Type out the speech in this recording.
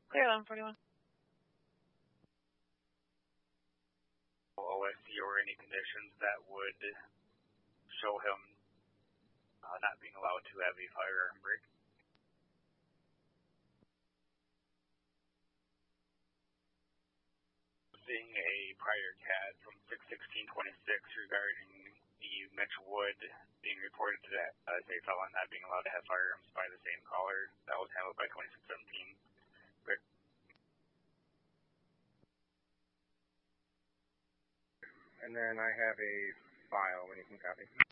Clear 1141. OSC or any conditions that would show him not being allowed to have a firearm break. Seeing a prior CAD from 6/16/26 regarding the Mitch Wood being reported as a felon not being allowed to have firearms by the same caller. That was handled by 2617. And then I have a file when you can copy.